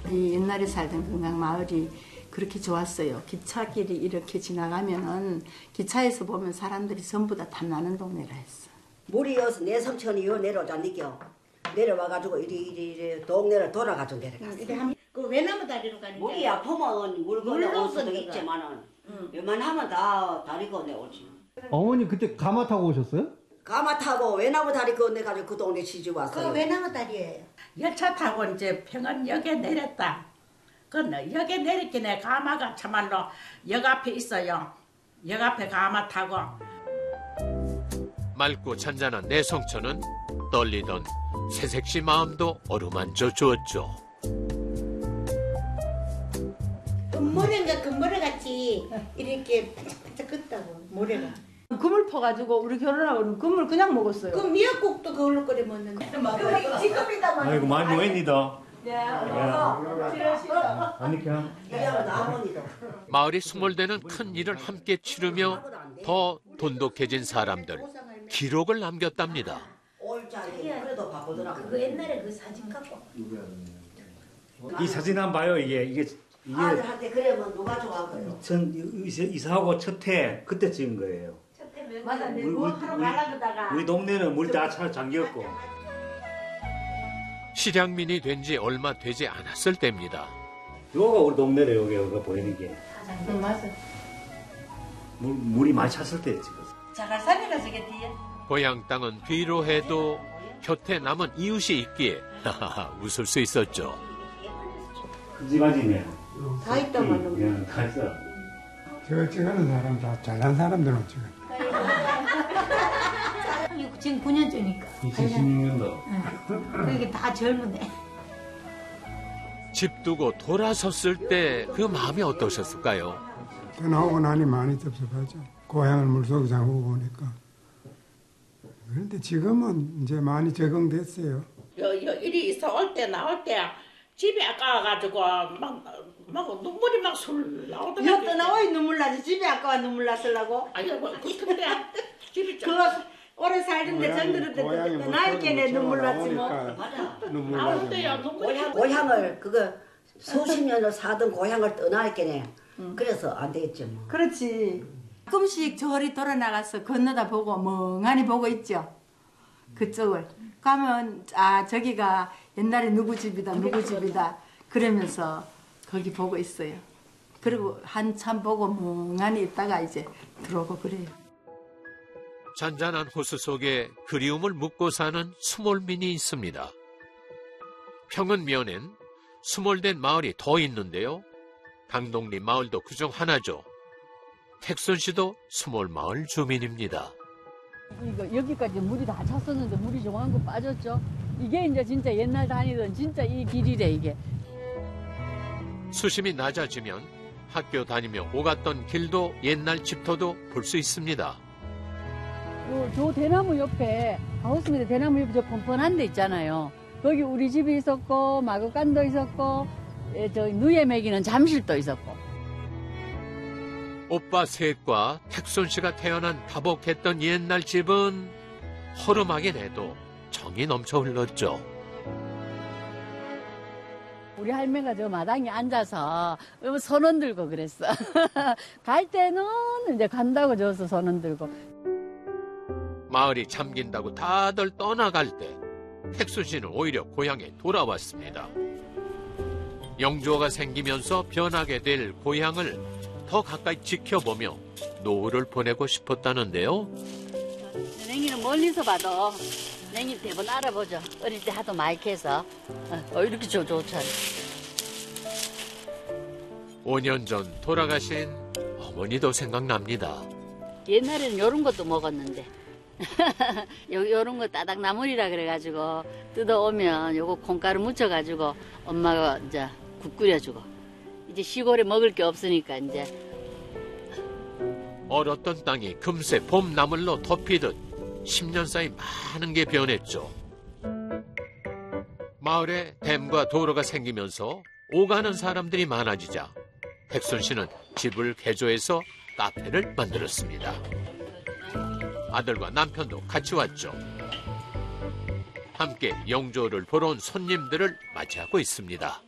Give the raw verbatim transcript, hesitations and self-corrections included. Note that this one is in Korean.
이 옛날에 살던 건강 마을이 그렇게 좋았어요. 기차길이 이렇게 지나가면은 기차에서 보면 사람들이 전부 다 탐나는 동네라 했어. 물이 여서 내 삼촌이요 내려오자니까 내려와가지고 이리 이리 이리 동네를 돌아가지고 내려갔어. 그 외나무 다리로 가니까. 물이 아프면 물 건너올 수도 있지만은 응. 웬만하면 다 다리 건너오지. 어머니 그때 가마 타고 오셨어요? 가마 타고 외나무 다리 건너가지고 그 동네 시집 왔어요. 그 외나무 다리예요. 열차 타고 이제 평안역에 내렸다. 그 역에 내렸기에 가마가 참말로 역 앞에 있어요. 역 앞에 가마 타고. 맑고 잔잔한 내성천은 떨리던 새색시 마음도 어루만져 주었죠. 금모래인가 금모래같이 이렇게 반짝반짝 긋다고 모래가. 금을 퍼가지고 우리 결혼하고는 금을 그냥 먹었어요. 그 미역국도 그걸로 끓여 먹는데. 그 지금이다 말. 아이고 많이 모입니다. 네. 마을이 수몰되는 큰 일을 함께 치르며 더 돈독해진 사람들, 기록을 남겼답니다. 그래도 바쁘더라고. 그거 옛날에 그 사진 갖고. 이 사진 한번 봐요. 이게 이게 이게 아들한테 그러면 누가 좋아하고요? 전 이사, 이사하고 첫 해 그때 찍은 거예요. 맞아. 우리, 뭐 우리, 하러 우리, 가려다가 우리 동네는 물 다 잠겼고. 실향민이 된 지 얼마 되지 않았을 때입니다. 요가 우리 동네래 여기 여기 보이는 게. 응, 맞아. 물 물이 많이 찼을 때 찍었어. 자갈산이라 저게 뒤에. 고향 땅은 뒤로 해도 곁에 남은 이웃이 있기에 웃을 수 있었죠. 큰 집안이네. 다 있다만. 예, 다 있어. 저거 찍는 사람 다 잘난 사람들은 찍어. 지금 구 년째니까. 이천십육 년도. 그게 다 젊은데. 집 두고 돌아섰을 때 그 마음이 어떠셨을까요? 떠나오고 나니 많이 섭섭하죠. 고향을 물속에 잠그고 보니까. 그런데 지금은 이제 많이 적응됐어요. 여, 여, 이리 있어 올 때 나올 때 집에 아까워가지고 막, 막 눈물이 막 술 나오더라고요. 여 떠나와 눈물 나지. 집에 아까워 눈물 났으려고. 아니 뭐 그런데 집이 좀. 그거 오래 살던데 정들을 때 떠나있겠네 눈물 났지 뭐. 눈물 나오는데요 나죠. 눈물이. 고향, 고향을 그거 수십 년을 사던 고향을 떠나있겠네. 그래서 안 되겠죠 뭐. 그렇지. 가끔씩 저리 돌아 나가서 건너다 보고 멍하니 보고 있죠. 그쪽을. 가면 아 저기가 옛날에 누구 집이다 누구 집이다 그러면서 거기 보고 있어요. 그리고 한참 보고 멍하니 있다가 이제 들어오고 그래요. 잔잔한 호수 속에 그리움을 묻고 사는 수몰민이 있습니다. 평은면엔 수몰된 마을이 더 있는데요. 강동리 마을도 그중 하나죠. 택순 씨도 수몰마을 주민입니다. 이거 여기까지 물이 다 찼었는데 물이 조만큼 빠졌죠. 이게 이제 진짜 옛날 다니던 진짜 이 길이래 이게. 수심이 낮아지면 학교 다니며 오갔던 길도 옛날 집터도 볼 수 있습니다. 요, 저 대나무 옆에 하우스 밑에 대나무 옆에 저 펀펀한 데 있잖아요. 거기 우리 집이 있었고 마구간도 있었고 에, 저 누에 먹이는 잠실도 있었고. 오빠 셋과 택순 씨가 태어난 다복했던 옛날 집은 허름하긴 해도 정이 넘쳐 흘렀죠. 우리 할매가 저 마당에 앉아서 손 흔들고 그랬어. 갈 때는 이제 간다고 저서 손 흔들고. 마을이 잠긴다고 다들 떠나갈 때 택순 씨는 오히려 고향에 돌아왔습니다. 영주어가 생기면서 변하게 될 고향을 더 가까이 지켜보며 노후를 보내고 싶었다는데요. 냉이는 멀리서 봐도 냉이 대본 알아보죠. 어릴 때 하도 많이 캐서 어, 이렇게 좋, 좋잖아. 오 년 전 돌아가신 어머니도 생각납니다. 옛날에는 요런 것도 먹었는데 요, 요런 거 따닥나물이라 그래가지고 뜯어오면 요거 콩가루 묻혀가지고 엄마가 이제 국 끓여주고 이제 시골에 먹을 게 없으니까 이제 얼었던 땅이 금세 봄나물로 덮이듯 십 년 사이 많은 게 변했죠. 마을에 댐과 도로가 생기면서 오가는 사람들이 많아지자 백순 씨는 집을 개조해서 카페를 만들었습니다. 아들과 남편도 같이 왔죠. 함께 영조를 보러 온 손님들을 맞이하고 있습니다.